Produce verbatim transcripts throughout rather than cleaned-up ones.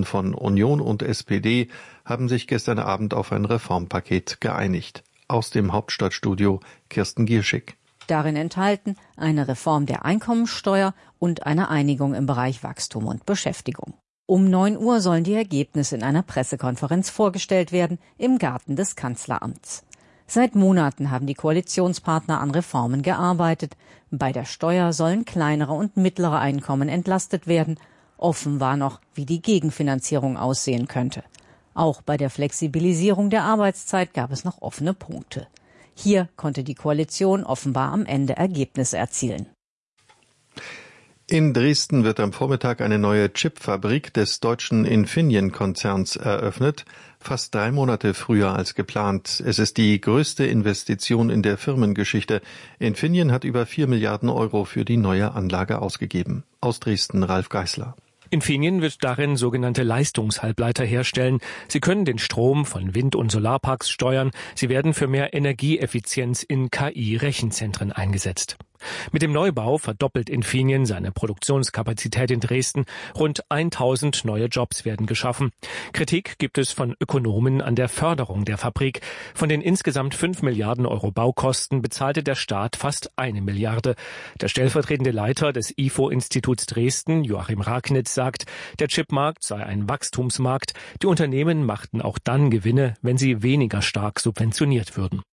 Fraktionen von Union und S P D haben sich gestern Abend auf ein Reformpaket geeinigt. Aus dem Hauptstadtstudio Kirsten Gierschick. Darin enthalten eine Reform der Einkommensteuer und eine Einigung im Bereich Wachstum und Beschäftigung. Um neun Uhr sollen die Ergebnisse in einer Pressekonferenz vorgestellt werden im Garten des Kanzleramts. Seit Monaten haben die Koalitionspartner an Reformen gearbeitet. Bei der Steuer sollen kleinere und mittlere Einkommen entlastet werden. Offen war noch, wie die Gegenfinanzierung aussehen könnte. Auch bei der Flexibilisierung der Arbeitszeit gab es noch offene Punkte. Hier konnte die Koalition offenbar am Ende Ergebnisse erzielen. In Dresden wird am Vormittag eine neue Chipfabrik des deutschen Infineon-Konzerns eröffnet, fast drei Monate früher als geplant. Es ist die größte Investition in der Firmengeschichte. Infineon hat über vier Milliarden Euro für die neue Anlage ausgegeben. Aus Dresden Ralf Geißler. Infineon wird darin sogenannte Leistungshalbleiter herstellen. Sie können den Strom von Wind- und Solarparks steuern. Sie werden für mehr Energieeffizienz in K I-Rechenzentren eingesetzt. Mit dem Neubau verdoppelt Infineon seine Produktionskapazität in Dresden. Rund tausend neue Jobs werden geschaffen. Kritik gibt es von Ökonomen an der Förderung der Fabrik. Von den insgesamt fünf Milliarden Euro Baukosten bezahlte der Staat fast eine Milliarde. Der stellvertretende Leiter des I F O-Instituts Dresden, Joachim Ragnitz, sagt, der Chipmarkt sei ein Wachstumsmarkt. Die Unternehmen machten auch dann Gewinne, wenn sie weniger stark subventioniert würden.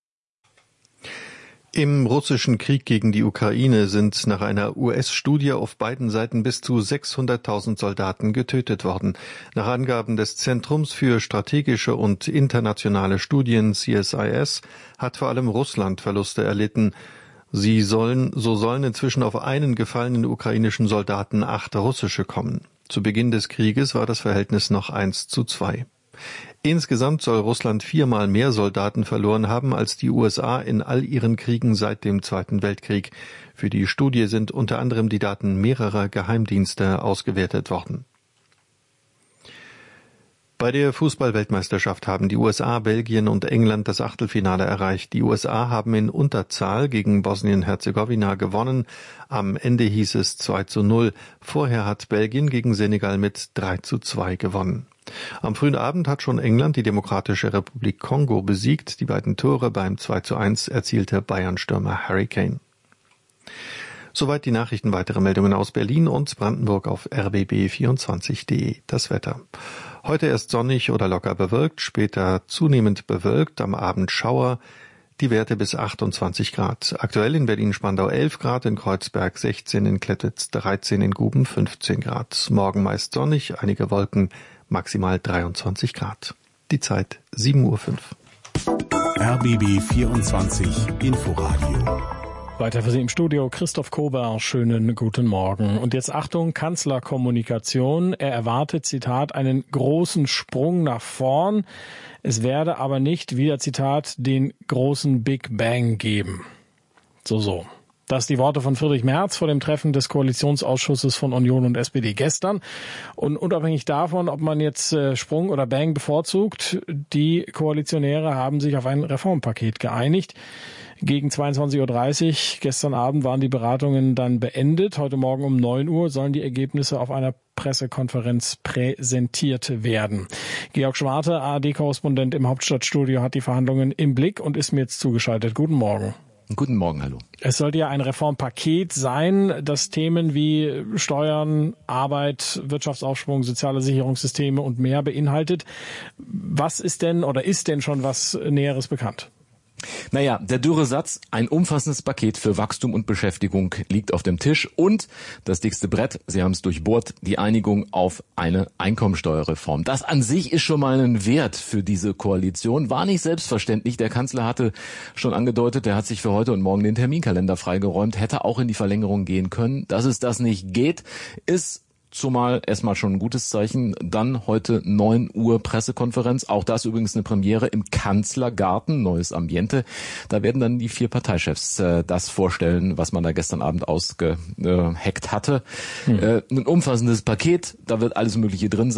Im russischen Krieg gegen die Ukraine sind nach einer U S-Studie auf beiden Seiten bis zu sechshunderttausend Soldaten getötet worden. Nach Angaben des Zentrums für strategische und internationale Studien C S I S hat vor allem Russland Verluste erlitten. Sie sollen, so sollen inzwischen auf einen gefallenen ukrainischen Soldaten acht russische kommen. Zu Beginn des Krieges war das Verhältnis noch eins zu zwei. Insgesamt soll Russland viermal mehr Soldaten verloren haben als die U S A in all ihren Kriegen seit dem Zweiten Weltkrieg. Für die Studie sind unter anderem die Daten mehrerer Geheimdienste ausgewertet worden. Bei der Fußball-Weltmeisterschaft haben die U S A, Belgien und England das Achtelfinale erreicht. Die U S A haben in Unterzahl gegen Bosnien-Herzegowina gewonnen. Am Ende hieß es zwei zu null. Vorher hat Belgien gegen Senegal mit drei zu zwei gewonnen. Am frühen Abend hat schon England die Demokratische Republik Kongo besiegt. Die beiden Tore beim zwei zu eins erzielte Bayern-Stürmer Harry Kane. Soweit die Nachrichten. Weitere Meldungen aus Berlin und Brandenburg auf r b b vierundzwanzig punkt d e. Das Wetter. Heute erst sonnig oder locker bewölkt, später zunehmend bewölkt, am Abend Schauer. Die Werte bis achtundzwanzig Grad. Aktuell in Berlin-Spandau elf Grad, in Kreuzberg sechzehn, in Klettwitz dreizehn, in Guben fünfzehn Grad. Morgen meist sonnig, einige Wolken, maximal dreiundzwanzig Grad. Die Zeit sieben Uhr fünf. R B B vierundzwanzig Inforadio. Weiter für Sie im Studio Christoph Kober. Schönen guten Morgen. Und jetzt Achtung, Kanzlerkommunikation. Er erwartet, Zitat, einen großen Sprung nach vorn. Es werde aber nicht, wieder Zitat, den großen Big Bang geben. So, so. Das die Worte von Friedrich Merz vor dem Treffen des Koalitionsausschusses von Union und S P D gestern. Und unabhängig davon, ob man jetzt äh, Sprung oder Bang bevorzugt, die Koalitionäre haben sich auf ein Reformpaket geeinigt. Gegen zweiundzwanzig Uhr dreißig gestern Abend waren die Beratungen dann beendet. Heute Morgen um neun Uhr sollen die Ergebnisse auf einer Pressekonferenz präsentiert werden. Georg Schwarte, A R D-Korrespondent im Hauptstadtstudio, hat die Verhandlungen im Blick und ist mir jetzt zugeschaltet. Guten Morgen. Guten Morgen, hallo. Es sollte ja ein Reformpaket sein, das Themen wie Steuern, Arbeit, Wirtschaftsaufschwung, soziale Sicherungssysteme und mehr beinhaltet. Was ist denn oder ist denn schon was Näheres bekannt? Naja, der dürre Satz, ein umfassendes Paket für Wachstum und Beschäftigung liegt auf dem Tisch und das dickste Brett, Sie haben es durchbohrt, die Einigung auf eine Einkommensteuerreform. Das an sich ist schon mal ein Wert für diese Koalition, war nicht selbstverständlich. Der Kanzler hatte schon angedeutet, er hat sich für heute und morgen den Terminkalender freigeräumt, hätte auch in die Verlängerung gehen können. Dass es das nicht geht, ist zumal erstmal schon ein gutes Zeichen. Dann heute neun Uhr Pressekonferenz. Auch das übrigens eine Premiere im Kanzlergarten, neues Ambiente. Da werden dann die vier Parteichefs äh, das vorstellen, was man da gestern Abend ausgeheckt hatte. Hm. Äh, ein umfassendes Paket, da wird alles Mögliche drin sein.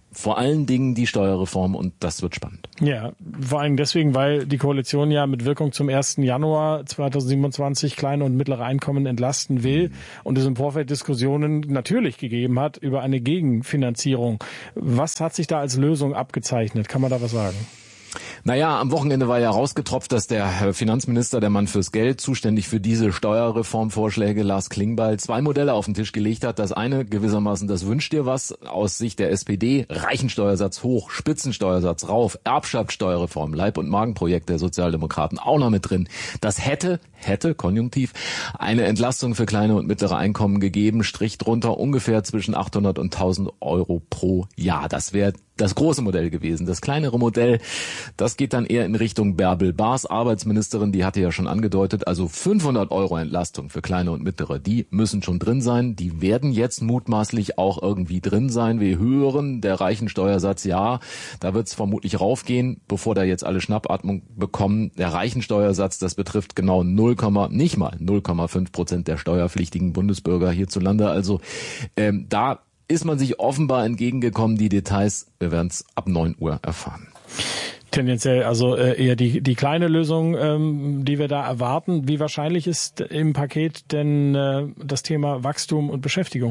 vor allen Dingen die Steuerreform und das wird spannend. Ja, vor allem deswegen, weil die Koalition ja mit Wirkung zum ersten Januar zweitausendsiebenundzwanzig kleine und mittlere Einkommen entlasten will und es im Vorfeld Diskussionen natürlich gegeben hat über eine Gegenfinanzierung. Was hat sich da als Lösung abgezeichnet? Kann man da was sagen? Naja, am Wochenende war ja rausgetropft, dass der Finanzminister, der Mann fürs Geld, zuständig für diese Steuerreformvorschläge, Lars Klingbeil, zwei Modelle auf den Tisch gelegt hat. Das eine gewissermaßen, das wünscht dir was, aus Sicht der S P D, Reichensteuersatz hoch, Spitzensteuersatz rauf, Erbschaftssteuerreform, Leib- und Magenprojekt der Sozialdemokraten auch noch mit drin. Das hätte, hätte, konjunktiv, eine Entlastung für kleine und mittlere Einkommen gegeben, Strich drunter ungefähr zwischen achthundert und tausend Euro pro Jahr. Das wäre das große Modell gewesen. Das kleinere Modell, das geht dann eher in Richtung Bärbel Baas, Arbeitsministerin, die hatte ja schon angedeutet, also fünfhundert Euro Entlastung für kleine und mittlere, die müssen schon drin sein. Die werden jetzt mutmaßlich auch irgendwie drin sein. Wir hören, der Reichensteuersatz, ja, da wird es vermutlich raufgehen, bevor da jetzt alle Schnappatmung bekommen. Der Reichensteuersatz, das betrifft genau null, nicht mal null Komma fünf Prozent der steuerpflichtigen Bundesbürger hierzulande. Also ähm, da ist man sich offenbar entgegengekommen. Die Details, wir werden es ab neun Uhr erfahren. Tendenziell also äh, eher die die kleine Lösung, ähm, die wir da erwarten. Wie wahrscheinlich ist im Paket denn äh, das Thema Wachstum und Beschäftigung?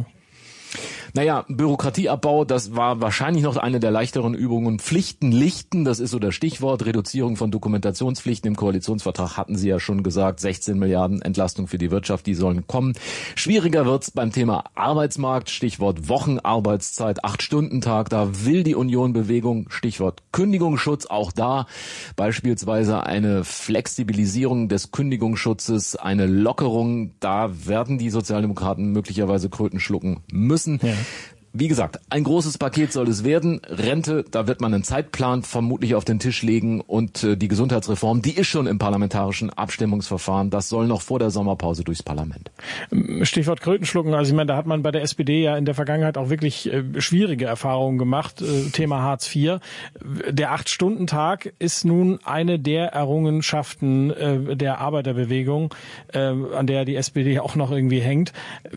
Naja, Bürokratieabbau, das war wahrscheinlich noch eine der leichteren Übungen. Pflichten lichten, das ist so das Stichwort. Reduzierung von Dokumentationspflichten. Im Koalitionsvertrag hatten Sie ja schon gesagt, sechzehn Milliarden Entlastung für die Wirtschaft, die sollen kommen. Schwieriger wird's beim Thema Arbeitsmarkt. Stichwort Wochenarbeitszeit, Acht-Stunden-Tag. Da will die Union Bewegung. Stichwort Kündigungsschutz. Auch da beispielsweise eine Flexibilisierung des Kündigungsschutzes, eine Lockerung. Da werden die Sozialdemokraten möglicherweise Kröten schlucken müssen. Ja. Wie gesagt, ein großes Paket soll es werden. Rente, da wird man einen Zeitplan vermutlich auf den Tisch legen und äh, die Gesundheitsreform, die ist schon im parlamentarischen Abstimmungsverfahren. Das soll noch vor der Sommerpause durchs Parlament. Stichwort Krötenschlucken. Also ich meine, da hat man bei der S P D ja in der Vergangenheit auch wirklich äh, schwierige Erfahrungen gemacht. Äh, Thema Hartz vier. Der Acht-Stunden-Tag ist nun eine der Errungenschaften äh, der Arbeiterbewegung, äh, an der die S P D auch noch irgendwie hängt.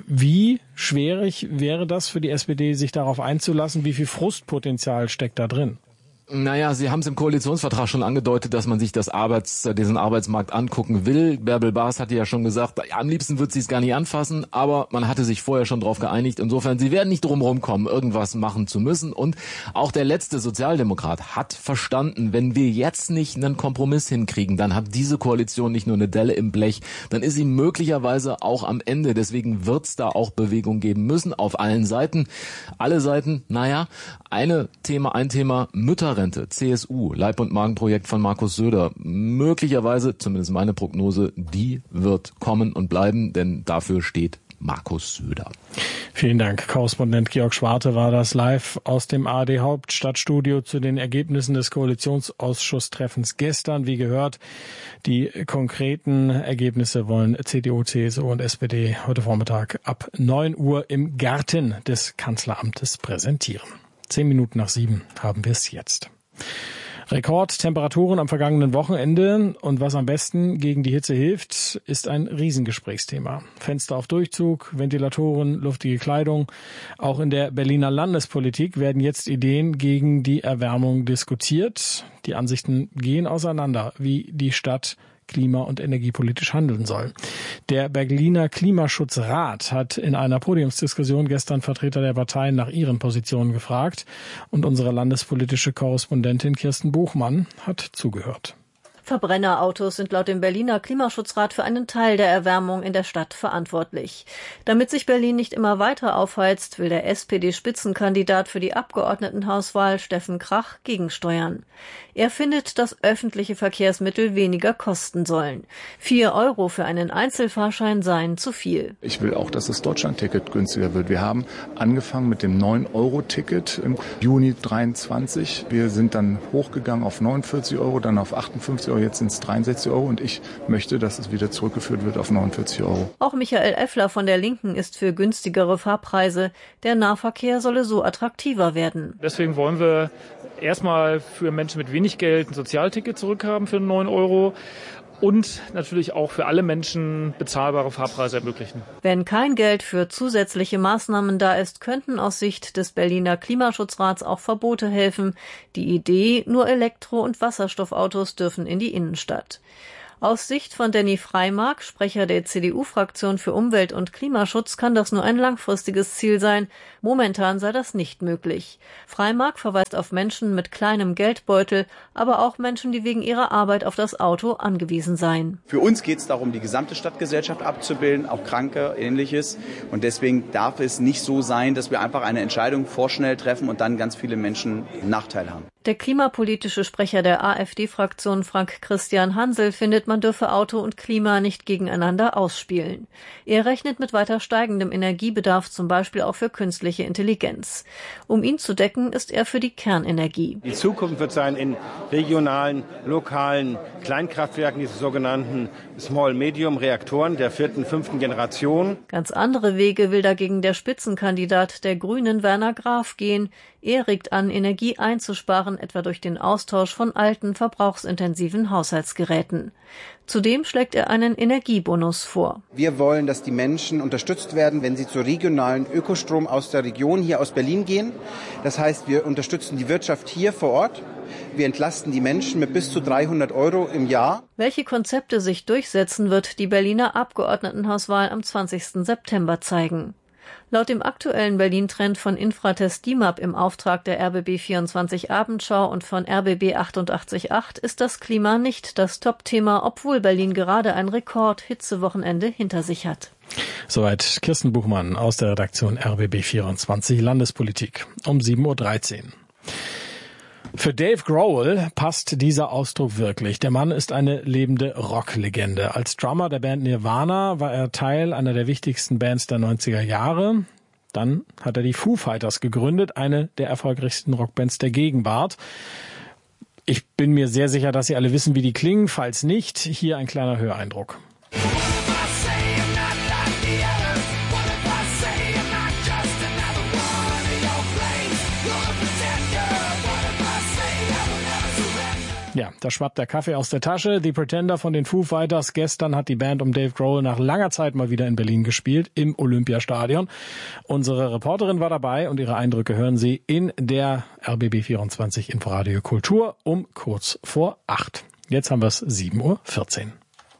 Wie schwierig wäre das für die S P D, sich darauf einzulassen? Wie viel Frustpotenzial steckt da drin? Naja, Sie haben es im Koalitionsvertrag schon angedeutet, dass man sich das Arbeits, diesen Arbeitsmarkt angucken will. Bärbel Baas hatte ja schon gesagt, ja, am liebsten wird sie es gar nicht anfassen, aber man hatte sich vorher schon drauf geeinigt. Insofern, Sie werden nicht drum rumkommen, irgendwas machen zu müssen. Und auch der letzte Sozialdemokrat hat verstanden, wenn wir jetzt nicht einen Kompromiss hinkriegen, dann hat diese Koalition nicht nur eine Delle im Blech, dann ist sie möglicherweise auch am Ende. Deswegen wird es da auch Bewegung geben müssen, auf allen Seiten. Alle Seiten, naja, eine Thema, ein Thema, Mütterrente. C S U, Leib- und Magenprojekt von Markus Söder. Möglicherweise, zumindest meine Prognose, die wird kommen und bleiben, denn dafür steht Markus Söder. Vielen Dank. Korrespondent Georg Schwarte war das live aus dem A R D Hauptstadtstudio zu den Ergebnissen des Koalitionsausschusstreffens gestern. Wie gehört, die konkreten Ergebnisse wollen C D U, C S U und S P D heute Vormittag ab neun Uhr im Garten des Kanzleramtes präsentieren. Zehn Minuten nach sieben haben wir es jetzt. Rekordtemperaturen am vergangenen Wochenende und was am besten gegen die Hitze hilft, ist ein Riesengesprächsthema. Fenster auf Durchzug, Ventilatoren, luftige Kleidung. Auch in der Berliner Landespolitik werden jetzt Ideen gegen die Erwärmung diskutiert. Die Ansichten gehen auseinander, wie die Stadt klima- und energiepolitisch handeln soll. Der Berliner Klimaschutzrat hat in einer Podiumsdiskussion gestern Vertreter der Parteien nach ihren Positionen gefragt und unsere landespolitische Korrespondentin Kirsten Buchmann hat zugehört. Verbrennerautos sind laut dem Berliner Klimaschutzrat für einen Teil der Erwärmung in der Stadt verantwortlich. Damit sich Berlin nicht immer weiter aufheizt, will der S P D-Spitzenkandidat für die Abgeordnetenhauswahl Steffen Krach gegensteuern. Er findet, dass öffentliche Verkehrsmittel weniger kosten sollen. Vier Euro für einen Einzelfahrschein seien zu viel. Ich will auch, dass das Deutschlandticket günstiger wird. Wir haben angefangen mit dem neun Euro Ticket im Juni dreiundzwanzig. Wir sind dann hochgegangen auf neunundvierzig Euro, dann auf achtundfünfzig Euro. Jetzt sind es dreiundsechzig Euro und ich möchte, dass es wieder zurückgeführt wird auf neunundvierzig Euro. Auch Michael Effler von der Linken ist für günstigere Fahrpreise. Der Nahverkehr solle so attraktiver werden. Deswegen wollen wir erstmal für Menschen mit wenig Geld ein Sozialticket zurückhaben für neun Euro. und natürlich auch für alle Menschen bezahlbare Fahrpreise ermöglichen. Wenn kein Geld für zusätzliche Maßnahmen da ist, könnten aus Sicht des Berliner Klimaschutzrats auch Verbote helfen. Die Idee, nur Elektro- und Wasserstoffautos dürfen in die Innenstadt. Aus Sicht von Danny Freimark, Sprecher der C D U-Fraktion für Umwelt und Klimaschutz, kann das nur ein langfristiges Ziel sein. Momentan sei das nicht möglich. Freimark verweist auf Menschen mit kleinem Geldbeutel, aber auch Menschen, die wegen ihrer Arbeit auf das Auto angewiesen seien. Für uns geht es darum, die gesamte Stadtgesellschaft abzubilden, auch Kranke, Ähnliches. Und deswegen darf es nicht so sein, dass wir einfach eine Entscheidung vorschnell treffen und dann ganz viele Menschen einen Nachteil haben. Der klimapolitische Sprecher der AfD-Fraktion Frank-Christian Hansel findet, man dürfe Auto und Klima nicht gegeneinander ausspielen. Er rechnet mit weiter steigendem Energiebedarf, zum Beispiel auch für künstliche Intelligenz. Um ihn zu decken, ist er für die Kernenergie. Die Zukunft wird sein in regionalen, lokalen Kleinkraftwerken, diese sogenannten Small-Medium-Reaktoren der vierten, fünften Generation. Ganz andere Wege will dagegen der Spitzenkandidat der Grünen, Werner Graf, gehen. Er regt an, Energie einzusparen, etwa durch den Austausch von alten, verbrauchsintensiven Haushaltsgeräten. Zudem schlägt er einen Energiebonus vor. Wir wollen, dass die Menschen unterstützt werden, wenn sie zu regionalen Ökostrom aus der Region hier aus Berlin gehen. Das heißt, wir unterstützen die Wirtschaft hier vor Ort. Wir entlasten die Menschen mit bis zu dreihundert Euro im Jahr. Welche Konzepte sich durchsetzen, wird die Berliner Abgeordnetenhauswahl am zwanzigsten September zeigen. Laut dem aktuellen Berlin-Trend von Infratest D I M A P im Auftrag der R B B vierundzwanzig Abendschau und von R B B achtundachtzig Komma acht ist das Klima nicht das Top-Thema, obwohl Berlin gerade ein Rekord-Hitzewochenende hinter sich hat. Soweit Kirsten Buchmann aus der Redaktion R B B vierundzwanzig Landespolitik um sieben Uhr dreizehn. Für Dave Grohl passt dieser Ausdruck wirklich. Der Mann ist eine lebende Rocklegende. Als Drummer der Band Nirvana war er Teil einer der wichtigsten Bands der neunziger Jahre. Dann hat er die Foo Fighters gegründet, eine der erfolgreichsten Rockbands der Gegenwart. Ich bin mir sehr sicher, dass Sie alle wissen, wie die klingen. Falls nicht, hier ein kleiner Höreindruck. Ja, da schwappt der Kaffee aus der Tasche. The Pretender von den Foo Fighters. Gestern hat die Band um Dave Grohl nach langer Zeit mal wieder in Berlin gespielt, im Olympiastadion. Unsere Reporterin war dabei und ihre Eindrücke hören Sie in der R B B vierundzwanzig Inforadio Kultur um kurz vor acht. Jetzt haben wir es sieben Uhr vierzehn.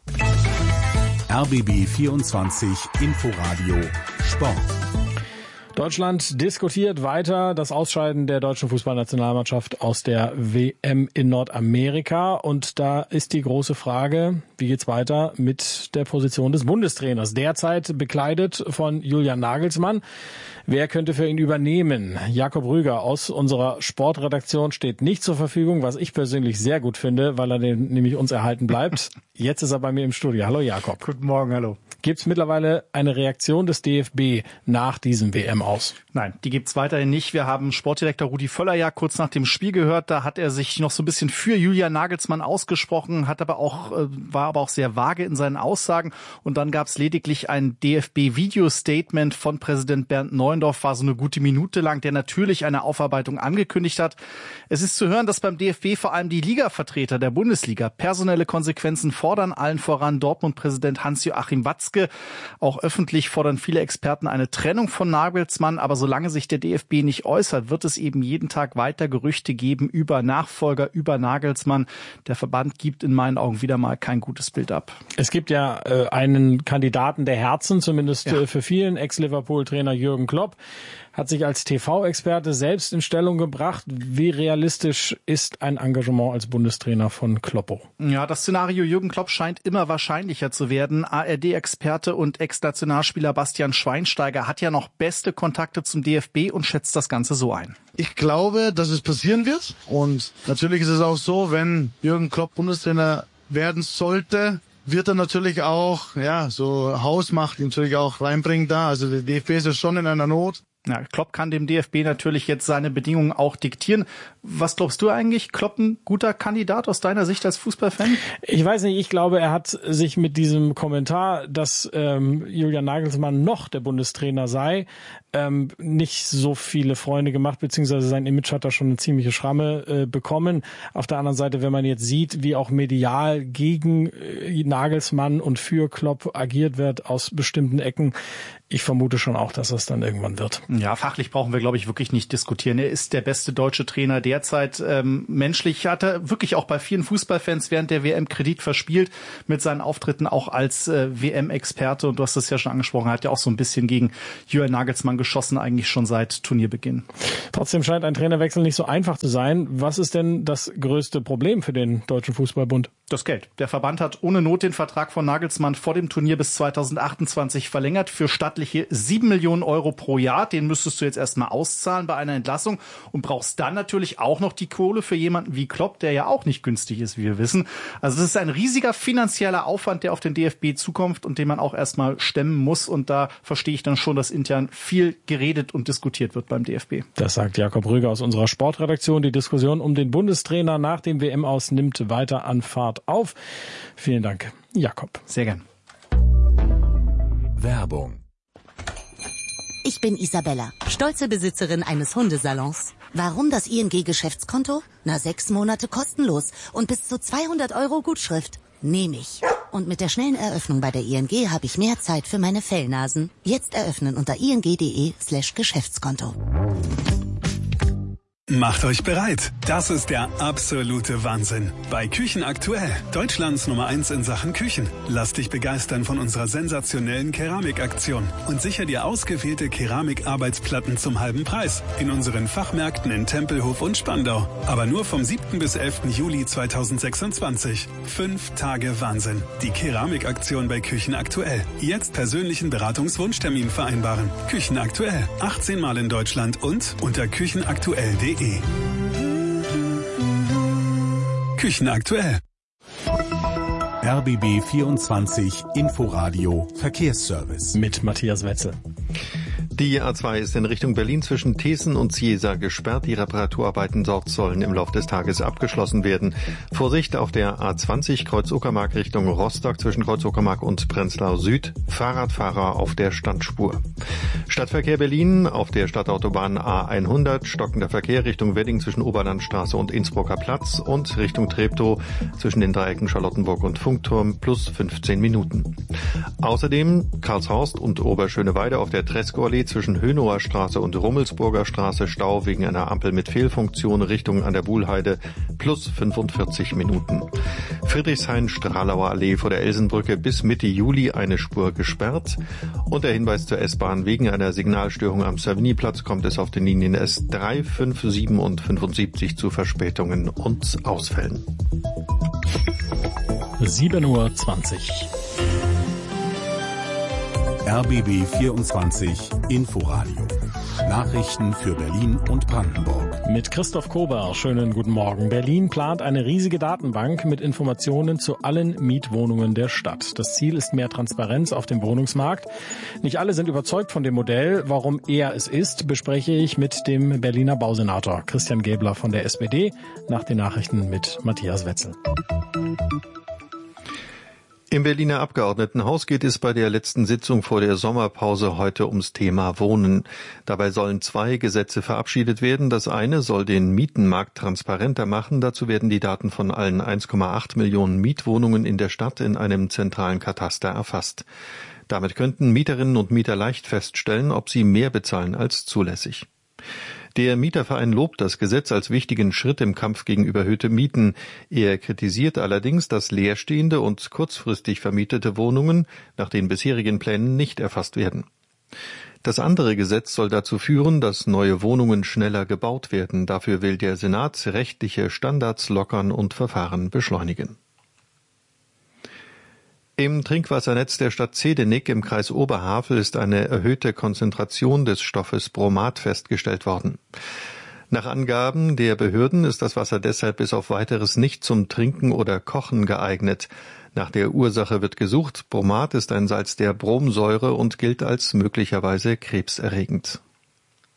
R B B vierundzwanzig Inforadio Sport. Deutschland diskutiert weiter das Ausscheiden der deutschen Fußballnationalmannschaft aus der W M in Nordamerika. Und da ist die große Frage, wie geht's weiter mit der Position des Bundestrainers? Derzeit bekleidet von Julian Nagelsmann. Wer könnte für ihn übernehmen? Jakob Rüger aus unserer Sportredaktion steht nicht zur Verfügung, was ich persönlich sehr gut finde, weil er nämlich uns erhalten bleibt. Jetzt ist er bei mir im Studio. Hallo Jakob. Guten Morgen, hallo. Gibt es mittlerweile eine Reaktion des D F B nach diesem W M-Aus? Nein, die gibt's weiterhin nicht. Wir haben Sportdirektor Rudi Völler ja kurz nach dem Spiel gehört. Da hat er sich noch so ein bisschen für Julian Nagelsmann ausgesprochen, hat aber auch war aber auch sehr vage in seinen Aussagen. Und dann gab's lediglich ein D F B-Video-Statement von Präsident Bernd Neuendorf, war so eine gute Minute lang, der natürlich eine Aufarbeitung angekündigt hat. Es ist zu hören, dass beim D F B vor allem die Ligavertreter der Bundesliga personelle Konsequenzen fordern, allen voran Dortmund-Präsident Hans-Joachim Watzke. Auch öffentlich fordern viele Experten eine Trennung von Nagelsmann, aber solange sich der D F B nicht äußert, wird es eben jeden Tag weiter Gerüchte geben über Nachfolger, über Nagelsmann. Der Verband gibt in meinen Augen wieder mal kein gutes Bild ab. Es gibt ja äh, einen Kandidaten der Herzen, zumindest ja. äh, für vielen, Ex-Liverpool-Trainer Jürgen Klopp, hat sich als T V-Experte selbst in Stellung gebracht. Wie realistisch ist ein Engagement als Bundestrainer von Kloppo? Ja, das Szenario Jürgen Klopp scheint immer wahrscheinlicher zu werden. A R D-Experte und Ex-Nationalspieler Bastian Schweinsteiger hat ja noch beste Kontakte zum D F B und schätzt das Ganze so ein. Ich glaube, dass es passieren wird. Und natürlich ist es auch so, wenn Jürgen Klopp Bundestrainer werden sollte, wird er natürlich auch, ja, so Hausmacht natürlich auch reinbringen da. Also der D F B ist ja schon in einer Not. Ja, Klopp kann dem D F B natürlich jetzt seine Bedingungen auch diktieren. Was glaubst du eigentlich? Klopp ein guter Kandidat aus deiner Sicht als Fußballfan? Ich weiß nicht, ich glaube, er hat sich mit diesem Kommentar, dass ähm, Julian Nagelsmann noch der Bundestrainer sei, ähm, nicht so viele Freunde gemacht, beziehungsweise sein Image hat da schon eine ziemliche Schramme äh, bekommen. Auf der anderen Seite, wenn man jetzt sieht, wie auch medial gegen äh, Nagelsmann und für Klopp agiert wird aus bestimmten Ecken, ich vermute schon auch, dass es dann irgendwann wird. Ja, fachlich brauchen wir, glaube ich, wirklich nicht diskutieren. Er ist der beste deutsche Trainer derzeit. Ähm, menschlich hat er wirklich auch bei vielen Fußballfans während der W M Kredit verspielt mit seinen Auftritten auch als äh, W M-Experte. Und du hast es ja schon angesprochen, er hat ja auch so ein bisschen gegen Julian Nagelsmann geschossen, eigentlich schon seit Turnierbeginn. Trotzdem scheint ein Trainerwechsel nicht so einfach zu sein. Was ist denn das größte Problem für den Deutschen Fußballbund? Das Geld. Der Verband hat ohne Not den Vertrag von Nagelsmann vor dem Turnier bis zweitausendachtundzwanzig verlängert für stattliche sieben Millionen Euro pro Jahr. Den müsstest du jetzt erstmal auszahlen bei einer Entlassung und brauchst dann natürlich auch noch die Kohle für jemanden wie Klopp, der ja auch nicht günstig ist, wie wir wissen. Also es ist ein riesiger finanzieller Aufwand, der auf den D F B zukommt und den man auch erstmal stemmen muss. Und da verstehe ich dann schon, dass intern viel geredet und diskutiert wird beim D F B. Das sagt Jakob Rüger aus unserer Sportredaktion. Die Diskussion um den Bundestrainer nach dem W M-Aus nimmt weiter an Fahrt auf. Vielen Dank, Jakob. Sehr gern. Werbung. Ich bin Isabella, stolze Besitzerin eines Hundesalons. Warum das I N G-Geschäftskonto? Na, sechs Monate kostenlos und bis zu zweihundert Euro Gutschrift. Nehme ich. Und mit der schnellen Eröffnung bei der I N G habe ich mehr Zeit für meine Fellnasen. Jetzt eröffnen unter ing.de slash Geschäftskonto. Macht euch bereit. Das ist der absolute Wahnsinn. Bei Küchen aktuell, Deutschlands Nummer eins in Sachen Küchen. Lass dich begeistern von unserer sensationellen Keramikaktion und sicher dir ausgewählte Keramikarbeitsplatten zum halben Preis in unseren Fachmärkten in Tempelhof und Spandau. Aber nur vom siebten bis elften Juli zweitausendsechsundzwanzig. Fünf Tage Wahnsinn. Die Keramikaktion bei Küchen aktuell. Jetzt persönlichen Beratungswunschtermin vereinbaren. Küchen aktuell. achtzehn Mal in Deutschland und unter küchenaktuell punkt de. Küchen aktuell. R B B vierundzwanzig Inforadio Verkehrsservice mit Matthias Wetzel. Die A zwei ist in Richtung Berlin zwischen Thesen und Ciesa gesperrt. Die Reparaturarbeiten dort sollen im Laufe des Tages abgeschlossen werden. Vorsicht auf der A zwanzig Kreuz-Uckermark Richtung Rostock zwischen Kreuz-Uckermark und Prenzlau Süd. Fahrradfahrer auf der Standspur. Stadtverkehr Berlin auf der Stadtautobahn A hundert. Stockender Verkehr Richtung Wedding zwischen Oberlandstraße und Innsbrucker Platz und Richtung Treptow zwischen den Dreiecken Charlottenburg und Funkturm plus fünfzehn Minuten. Außerdem Karlshorst und Oberschöneweide auf der Tresco-Allee zwischen Hönower Straße und Rummelsburger Straße Stau wegen einer Ampel mit Fehlfunktion Richtung an der Buhlheide plus fünfundvierzig Minuten. Friedrichshain-Stralauer Allee vor der Elsenbrücke bis Mitte Juli eine Spur gesperrt. Und der Hinweis zur S-Bahn: wegen einer Signalstörung am Savignyplatz kommt es auf den Linien S drei, fünf, sieben und fünfundsiebzig zu Verspätungen und Ausfällen. sieben Uhr zwanzig. R B B vierundzwanzig Inforadio. Nachrichten für Berlin und Brandenburg. Mit Christoph Kober, schönen guten Morgen. Berlin plant eine riesige Datenbank mit Informationen zu allen Mietwohnungen der Stadt. Das Ziel ist mehr Transparenz auf dem Wohnungsmarkt. Nicht alle sind überzeugt von dem Modell. Warum er es ist, bespreche ich mit dem Berliner Bausenator Christian Gäbler von der S P D nach den Nachrichten mit Matthias Wetzel. Im Berliner Abgeordnetenhaus geht es bei der letzten Sitzung vor der Sommerpause heute ums Thema Wohnen. Dabei sollen zwei Gesetze verabschiedet werden. Das eine soll den Mietenmarkt transparenter machen. Dazu werden die Daten von allen eins Komma acht Millionen Mietwohnungen in der Stadt in einem zentralen Kataster erfasst. Damit könnten Mieterinnen und Mieter leicht feststellen, ob sie mehr bezahlen als zulässig. Der Mieterverein lobt das Gesetz als wichtigen Schritt im Kampf gegen überhöhte Mieten. Er kritisiert allerdings, dass leerstehende und kurzfristig vermietete Wohnungen nach den bisherigen Plänen nicht erfasst werden. Das andere Gesetz soll dazu führen, dass neue Wohnungen schneller gebaut werden. Dafür will der Senat rechtliche Standards lockern und Verfahren beschleunigen. Im Trinkwassernetz der Stadt Zehdenick im Kreis Oberhavel ist eine erhöhte Konzentration des Stoffes Bromat festgestellt worden. Nach Angaben der Behörden ist das Wasser deshalb bis auf Weiteres nicht zum Trinken oder Kochen geeignet. Nach der Ursache wird gesucht. Bromat ist ein Salz der Bromsäure und gilt als möglicherweise krebserregend.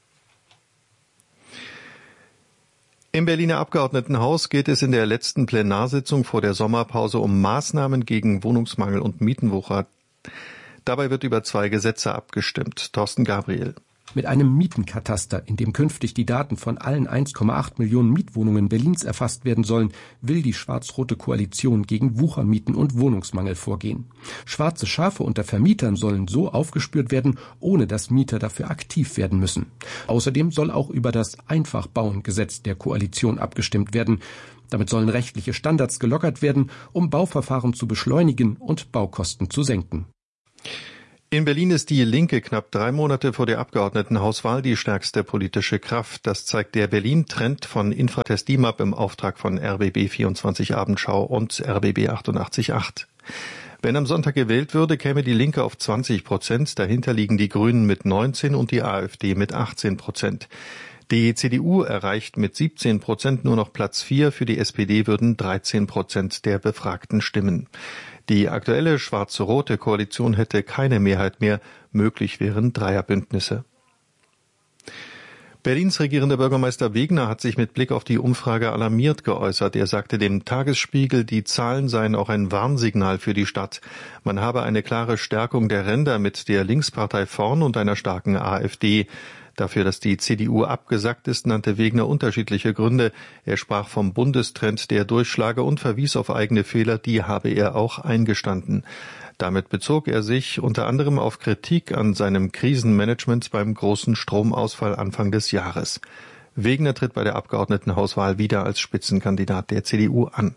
Im Berliner Abgeordnetenhaus geht es in der letzten Plenarsitzung vor der Sommerpause um Maßnahmen gegen Wohnungsmangel und Mietenwucher. Dabei wird über zwei Gesetze abgestimmt. Thorsten Gabriel. Mit einem Mietenkataster, in dem künftig die Daten von allen eins Komma acht Millionen Mietwohnungen Berlins erfasst werden sollen, will die schwarz-rote Koalition gegen Wuchermieten und Wohnungsmangel vorgehen. Schwarze Schafe unter Vermietern sollen so aufgespürt werden, ohne dass Mieter dafür aktiv werden müssen. Außerdem soll auch über das Einfachbauen-Gesetz der Koalition abgestimmt werden. Damit sollen rechtliche Standards gelockert werden, um Bauverfahren zu beschleunigen und Baukosten zu senken. In Berlin ist die Linke knapp drei Monate vor der Abgeordnetenhauswahl die stärkste politische Kraft. Das zeigt der Berlin-Trend von Infratest D I M A P im Auftrag von R B B vierundzwanzig Abendschau und R B B achtundachtzig Komma acht. Wenn am Sonntag gewählt würde, käme die Linke auf zwanzig Prozent. Dahinter liegen die Grünen mit neunzehn und die AfD mit achtzehn Prozent. Die C D U erreicht mit siebzehn Prozent nur noch Platz vier. Für die S P D würden dreizehn Prozent der Befragten stimmen. Die aktuelle schwarz-rote Koalition hätte keine Mehrheit mehr. Möglich wären Dreierbündnisse. Berlins regierender Bürgermeister Wegner hat sich mit Blick auf die Umfrage alarmiert geäußert. Er sagte dem Tagesspiegel, die Zahlen seien auch ein Warnsignal für die Stadt. Man habe eine klare Stärkung der Ränder mit der Linkspartei vorn und einer starken AfD. Dafür, dass die C D U abgesackt ist, nannte Wegner unterschiedliche Gründe. Er sprach vom Bundestrend, der durchschlage, und verwies auf eigene Fehler, die habe er auch eingestanden. Damit bezog er sich unter anderem auf Kritik an seinem Krisenmanagement beim großen Stromausfall Anfang des Jahres. Wegner tritt bei der Abgeordnetenhauswahl wieder als Spitzenkandidat der C D U an.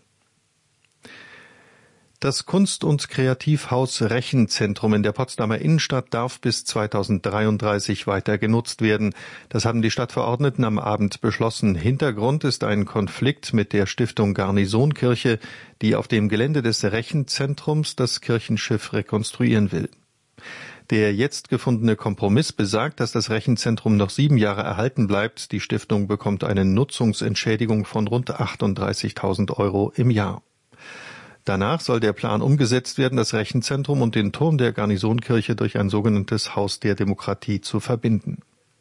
Das Kunst- und Kreativhaus Rechenzentrum in der Potsdamer Innenstadt darf bis zweitausenddreiunddreißig weiter genutzt werden. Das haben die Stadtverordneten am Abend beschlossen. Hintergrund ist ein Konflikt mit der Stiftung Garnisonkirche, die auf dem Gelände des Rechenzentrums das Kirchenschiff rekonstruieren will. Der jetzt gefundene Kompromiss besagt, dass das Rechenzentrum noch sieben Jahre erhalten bleibt. Die Stiftung bekommt eine Nutzungsentschädigung von rund achtunddreißigtausend Euro im Jahr. Danach soll der Plan umgesetzt werden, das Rechenzentrum und den Turm der Garnisonkirche durch ein sogenanntes Haus der Demokratie zu verbinden.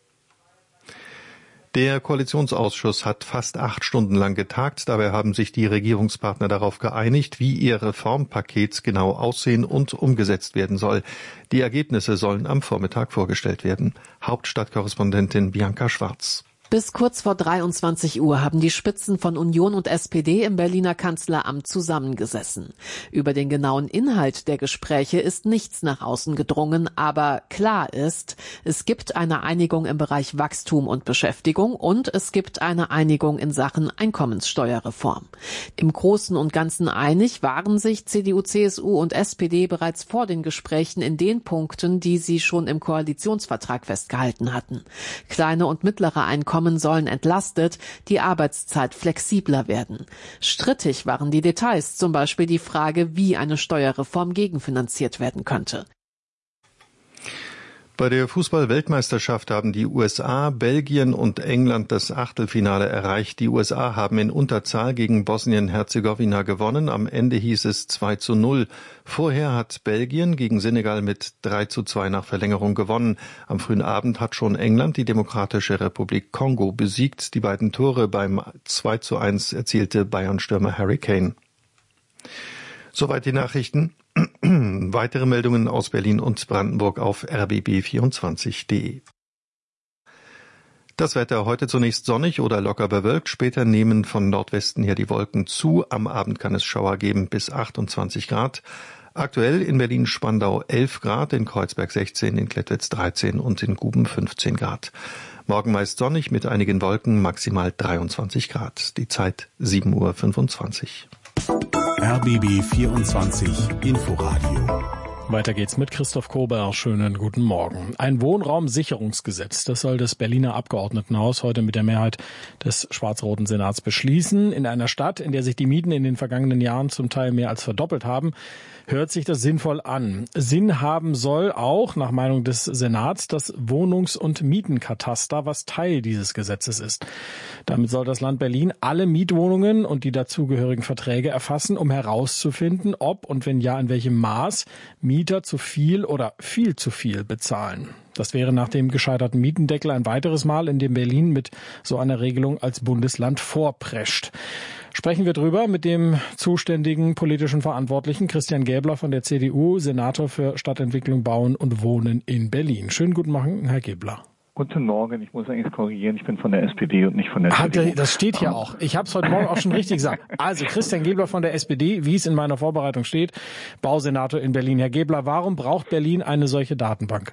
Der Koalitionsausschuss hat fast acht Stunden lang getagt. Dabei haben sich die Regierungspartner darauf geeinigt, wie ihr Reformpaket genau aussehen und umgesetzt werden soll. Die Ergebnisse sollen am Vormittag vorgestellt werden. Hauptstadtkorrespondentin Bianca Schwarz. Bis kurz vor dreiundzwanzig Uhr haben die Spitzen von Union und S P D im Berliner Kanzleramt zusammengesessen. Über den genauen Inhalt der Gespräche ist nichts nach außen gedrungen, aber klar ist, es gibt eine Einigung im Bereich Wachstum und Beschäftigung und es gibt eine Einigung in Sachen Einkommenssteuerreform. Im Großen und Ganzen einig waren sich C D U, C S U und S P D bereits vor den Gesprächen in den Punkten, die sie schon im Koalitionsvertrag festgehalten hatten. Kleine und mittlere Einkommen sollen entlastet, die Arbeitszeit flexibler werden. Strittig waren die Details, zum Beispiel die Frage, wie eine Steuerreform gegenfinanziert werden könnte. Bei der Fußball-Weltmeisterschaft haben die U S A, Belgien und England das Achtelfinale erreicht. Die U S A haben in Unterzahl gegen Bosnien-Herzegowina gewonnen. Am Ende hieß es zwei zu null. Vorher hat Belgien gegen Senegal mit drei zu zwei nach Verlängerung gewonnen. Am frühen Abend hat schon England die Demokratische Republik Kongo besiegt. Die beiden Tore beim zwei zu eins erzielte Bayern-Stürmer Harry Kane. Soweit die Nachrichten. Weitere Meldungen aus Berlin und Brandenburg auf r b b vierundzwanzig punkt de. Das Wetter heute zunächst sonnig oder locker bewölkt, später nehmen von Nordwesten her die Wolken zu. Am Abend kann es Schauer geben bis achtundzwanzig Grad. Aktuell in Berlin-Spandau elf Grad, in Kreuzberg sechzehn, in Klettwitz dreizehn und in Guben fünfzehn Grad. Morgen meist sonnig mit einigen Wolken, maximal dreiundzwanzig Grad. Die Zeit sieben Uhr fünfundzwanzig. R B B vierundzwanzig Inforadio. Weiter geht's mit Christoph Kober. Schönen guten Morgen. Ein Wohnraumsicherungsgesetz, das soll das Berliner Abgeordnetenhaus heute mit der Mehrheit des schwarz-roten Senats beschließen. In einer Stadt, in der sich die Mieten in den vergangenen Jahren zum Teil mehr als verdoppelt haben, hört sich das sinnvoll an. Sinn haben soll auch, nach Meinung des Senats, das Wohnungs- und Mietenkataster, was Teil dieses Gesetzes ist. Damit soll das Land Berlin alle Mietwohnungen und die dazugehörigen Verträge erfassen, um herauszufinden, ob und wenn ja, in welchem Maß Mieter zu viel oder viel zu viel bezahlen. Das wäre nach dem gescheiterten Mietendeckel ein weiteres Mal, in dem Berlin mit so einer Regelung als Bundesland vorprescht. Sprechen wir drüber mit dem zuständigen politischen Verantwortlichen Christian Gäbler von der C D U, Senator für Stadtentwicklung, Bauen und Wohnen in Berlin. Schönen guten Morgen, Herr Gäbler. Guten Morgen, ich muss eigentlich korrigieren, ich bin von der S P D und nicht von der ah, C D U. Das steht hier auch. Ich habe es heute Morgen auch schon richtig gesagt. Also Christian Gäbler von der S P D, wie es in meiner Vorbereitung steht, Bausenator in Berlin. Herr Gäbler, warum braucht Berlin eine solche Datenbank?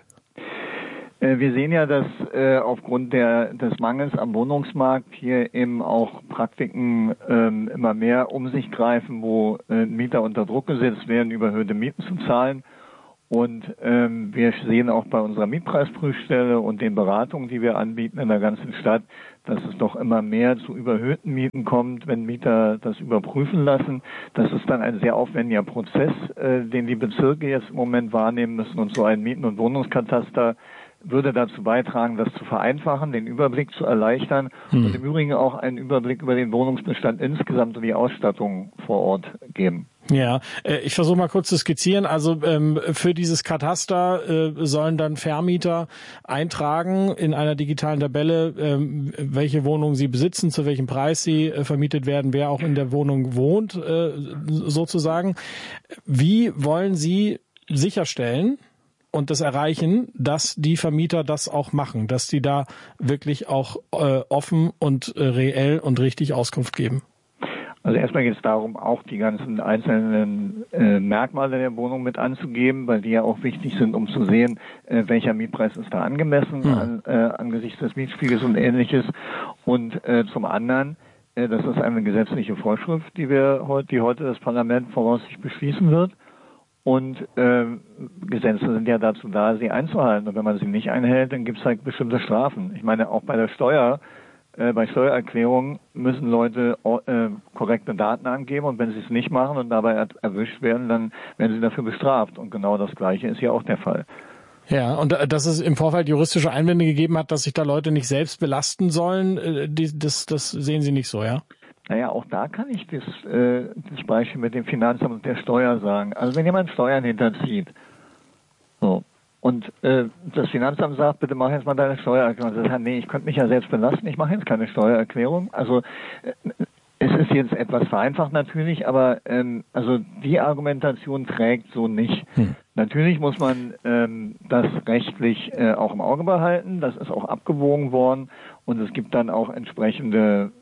Wir sehen ja, dass äh, aufgrund der, des Mangels am Wohnungsmarkt hier eben auch Praktiken ähm, immer mehr um sich greifen, wo äh, Mieter unter Druck gesetzt werden, überhöhte Mieten zu zahlen. Und ähm, wir sehen auch bei unserer Mietpreisprüfstelle und den Beratungen, die wir anbieten in der ganzen Stadt, dass es doch immer mehr zu überhöhten Mieten kommt, wenn Mieter das überprüfen lassen. Das ist dann ein sehr aufwendiger Prozess, äh, den die Bezirke jetzt im Moment wahrnehmen müssen. Und so ein Mieten- und Wohnungskataster würde dazu beitragen, das zu vereinfachen, den Überblick zu erleichtern hm. und im Übrigen auch einen Überblick über den Wohnungsbestand insgesamt und die Ausstattung vor Ort geben. Ja, ich versuche mal kurz zu skizzieren. Also ähm, für dieses Kataster äh, sollen dann Vermieter eintragen in einer digitalen Tabelle, ähm, welche Wohnungen sie besitzen, zu welchem Preis sie äh, vermietet werden, wer auch in der Wohnung wohnt, äh, sozusagen. Wie wollen Sie sicherstellen und das erreichen, dass die Vermieter das auch machen, dass die da wirklich auch äh, offen und äh, reell und richtig Auskunft geben? Also erstmal geht es darum, auch die ganzen einzelnen äh, Merkmale der Wohnung mit anzugeben, weil die ja auch wichtig sind, um zu sehen, äh, welcher Mietpreis ist da angemessen hm. an, äh, angesichts des Mietspiegels und Ähnliches. Und äh, zum anderen, äh, das ist eine gesetzliche Vorschrift, die wir heute, die heute das Parlament voraussichtlich beschließen wird. Und äh, Gesetze sind ja dazu da, sie einzuhalten. Und wenn man sie nicht einhält, dann gibt es halt bestimmte Strafen. Ich meine, auch bei der Steuer, äh, bei Steuererklärungen müssen Leute äh, korrekte Daten angeben. Und wenn sie es nicht machen und dabei er- erwischt werden, dann werden sie dafür bestraft. Und genau das Gleiche ist hier auch der Fall. Ja, und dass es im Vorfeld juristische Einwände gegeben hat, dass sich da Leute nicht selbst belasten sollen, äh, die, das, das sehen Sie nicht so, ja? Naja, auch da kann ich das, äh, das Beispiel mit dem Finanzamt und der Steuer sagen. Also wenn jemand Steuern hinterzieht, so, und äh, das Finanzamt sagt, bitte mach jetzt mal deine Steuererklärung. Das heißt, nee, ich könnte mich ja selbst belasten, ich mache jetzt keine Steuererklärung. Also äh, es ist jetzt etwas vereinfacht natürlich, aber ähm, also die Argumentation trägt so nicht. Hm. Natürlich muss man ähm, das rechtlich äh, auch im Auge behalten. Das ist auch abgewogen worden und es gibt dann auch entsprechende.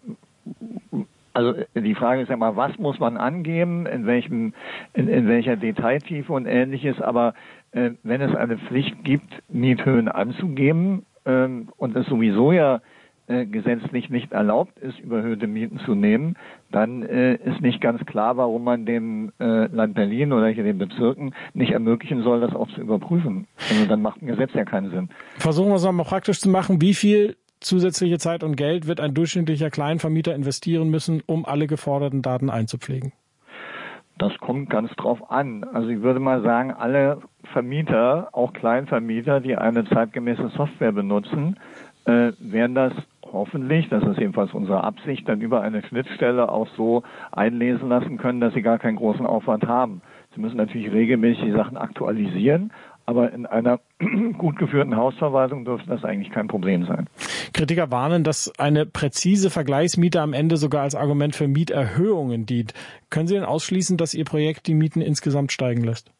Also die Frage ist ja mal, was muss man angeben, in welchem, in, in welcher Detailtiefe und Ähnliches. Aber äh, wenn es eine Pflicht gibt, Miethöhen anzugeben ähm, und es sowieso ja äh, gesetzlich nicht erlaubt ist, überhöhte Mieten zu nehmen, dann äh, ist nicht ganz klar, warum man dem äh, Land Berlin oder hier den Bezirken nicht ermöglichen soll, das auch zu überprüfen. Also dann macht ein Gesetz ja keinen Sinn. Versuchen wir es nochmal praktisch zu machen. Wie viel zusätzliche Zeit und Geld wird ein durchschnittlicher Kleinvermieter investieren müssen, um alle geforderten Daten einzupflegen? Das kommt ganz drauf an. Also ich würde mal sagen, alle Vermieter, auch Kleinvermieter, die eine zeitgemäße Software benutzen, äh, werden das hoffentlich, das ist jedenfalls unsere Absicht, dann über eine Schnittstelle auch so einlesen lassen können, dass sie gar keinen großen Aufwand haben. Sie müssen natürlich regelmäßig die Sachen aktualisieren, aber in einer gut geführten Hausverwaltung dürfte das eigentlich kein Problem sein. Kritiker warnen, dass eine präzise Vergleichsmiete am Ende sogar als Argument für Mieterhöhungen dient. Können Sie denn ausschließen, dass Ihr Projekt die Mieten insgesamt steigen lässt?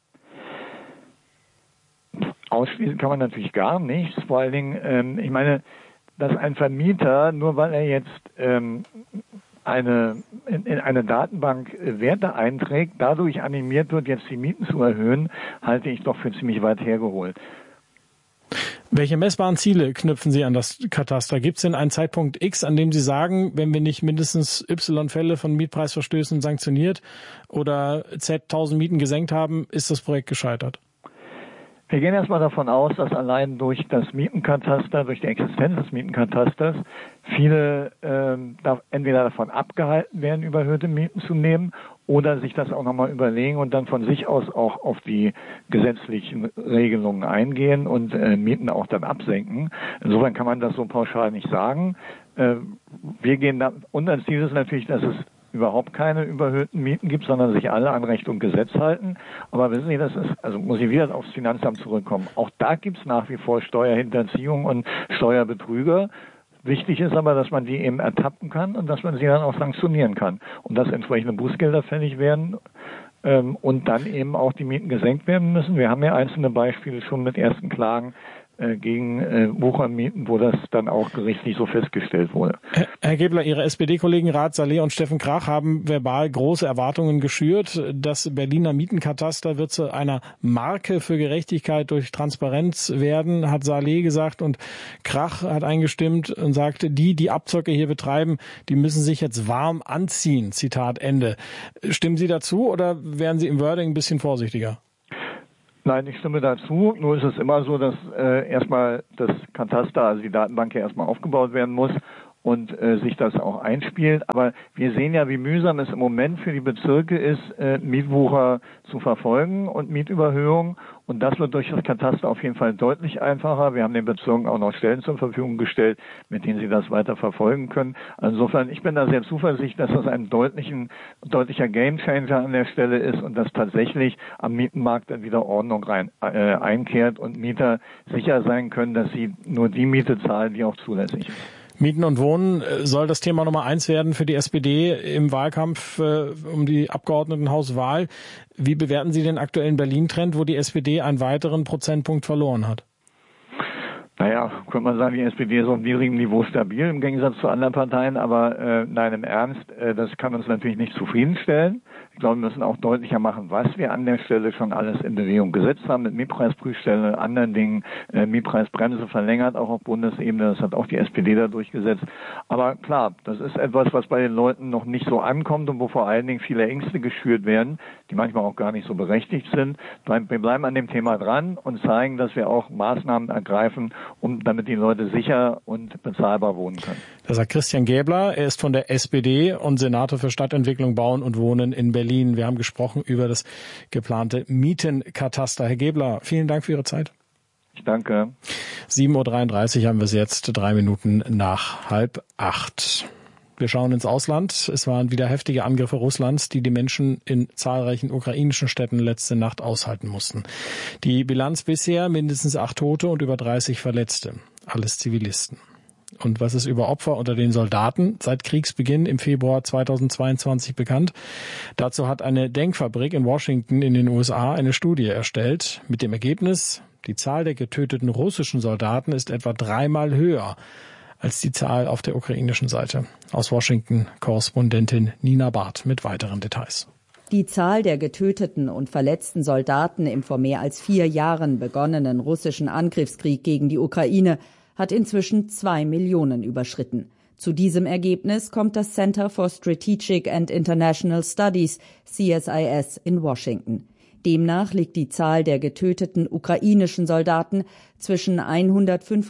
Ausschließen kann man natürlich gar nichts. Vor allen Dingen, ähm, ich meine, dass ein Vermieter, nur weil er jetzt ähm, eine in, in eine Datenbank Werte einträgt, dadurch animiert wird, jetzt die Mieten zu erhöhen, halte ich doch für ziemlich weit hergeholt. Welche messbaren Ziele knüpfen Sie an das Kataster? Gibt es denn einen Zeitpunkt X, an dem Sie sagen, wenn wir nicht mindestens Y Fälle von Mietpreisverstößen sanktioniert oder Z tausend Mieten gesenkt haben, ist das Projekt gescheitert? Wir gehen erstmal davon aus, dass allein durch das Mietenkataster, durch die Existenz des Mietenkatasters, viele ähm, da entweder davon abgehalten werden, überhöhte Mieten zu nehmen oder sich das auch nochmal überlegen und dann von sich aus auch auf die gesetzlichen Regelungen eingehen und äh, Mieten auch dann absenken. Insofern kann man das so pauschal nicht sagen. Äh, wir gehen da, unser Ziel ist natürlich, dass es überhaupt keine überhöhten Mieten gibt, sondern sich alle an Recht und Gesetz halten. Aber wissen Sie, das ist, also muss ich wieder aufs Finanzamt zurückkommen. Auch da gibt es nach wie vor Steuerhinterziehung und Steuerbetrüger. Wichtig ist aber, dass man die eben ertappen kann und dass man sie dann auch sanktionieren kann. Und dass entsprechende Bußgelder fällig werden ähm, und dann eben auch die Mieten gesenkt werden müssen. Wir haben ja einzelne Beispiele schon mit ersten Klagen äh, gegen äh, Wuchermieten, wo das dann auch gerichtlich so festgestellt wurde. Herr, Herr Gebler, Ihre S P D-Kollegen Raad Saleh und Steffen Krach haben verbal große Erwartungen geschürt. Das Berliner Mietenkataster wird zu einer Marke für Gerechtigkeit durch Transparenz werden, hat Saleh gesagt, und Krach hat eingestimmt und sagte, die, die Abzocke hier betreiben, die müssen sich jetzt warm anziehen. Zitat Ende. Stimmen Sie dazu oder wären Sie im Wording ein bisschen vorsichtiger? Nein, ich stimme dazu. Nur ist es immer so, dass äh, erstmal das Kataster, also die Datenbank ja erstmal aufgebaut werden muss und äh, sich das auch einspielt. Aber wir sehen ja, wie mühsam es im Moment für die Bezirke ist, äh, Mietwucher zu verfolgen und Mietüberhöhungen. Und das wird durch das Kataster auf jeden Fall deutlich einfacher. Wir haben den Bezirken auch noch Stellen zur Verfügung gestellt, mit denen sie das weiter verfolgen können. Insofern, ich bin da sehr zuversichtlich, dass das ein deutlichen, deutlicher Gamechanger an der Stelle ist und dass tatsächlich am Mietenmarkt dann wieder Ordnung rein, äh, einkehrt und Mieter sicher sein können, dass sie nur die Miete zahlen, die auch zulässig ist. Mieten und Wohnen soll das Thema Nummer eins werden für die S P D im Wahlkampf äh, um die Abgeordnetenhauswahl. Wie bewerten Sie den aktuellen Berlin-Trend, wo die S P D einen weiteren Prozentpunkt verloren hat? Naja, könnte man sagen, die S P D ist auf niedrigem Niveau stabil im Gegensatz zu anderen Parteien, aber äh, nein, im Ernst, äh, das kann uns natürlich nicht zufriedenstellen. Ich glaube, wir müssen auch deutlicher machen, was wir an der Stelle schon alles in Bewegung gesetzt haben, mit Mietpreisprüfstelle, anderen Dingen, äh, Mietpreisbremse verlängert, auch auf Bundesebene, das hat auch die S P D da durchgesetzt. Aber klar, das ist etwas, was bei den Leuten noch nicht so ankommt und wo vor allen Dingen viele Ängste geschürt werden, die manchmal auch gar nicht so berechtigt sind. Wir bleiben an dem Thema dran und zeigen, dass wir auch Maßnahmen ergreifen, um damit die Leute sicher und bezahlbar wohnen können. Das sagt Christian Gäbler. Er ist von der S P D und Senator für Stadtentwicklung, Bauen und Wohnen in Berlin. Wir haben gesprochen über das geplante Mietenkataster. Herr Gäbler, vielen Dank für Ihre Zeit. Ich danke. sieben Uhr dreiunddreißig haben wir es jetzt, drei Minuten nach halb acht. Wir schauen ins Ausland. Es waren wieder heftige Angriffe Russlands, die die Menschen in zahlreichen ukrainischen Städten letzte Nacht aushalten mussten. Die Bilanz bisher mindestens acht Tote und über dreißig Verletzte. Alles Zivilisten. Und was ist über Opfer unter den Soldaten seit Kriegsbeginn im Februar zweitausendzweiundzwanzig bekannt? Dazu hat eine Denkfabrik in Washington in den U S A eine Studie erstellt mit dem Ergebnis, die Zahl der getöteten russischen Soldaten ist etwa dreimal höher als die Zahl auf der ukrainischen Seite. Aus Washington Korrespondentin Nina Barth mit weiteren Details. Die Zahl der getöteten und verletzten Soldaten im vor mehr als vier Jahren begonnenen russischen Angriffskrieg gegen die Ukraine hat inzwischen zwei Millionen überschritten. Zu diesem Ergebnis kommt das Center for Strategic and International Studies, C S I S, in Washington. Demnach liegt die Zahl der getöteten ukrainischen Soldaten zwischen hundertfünf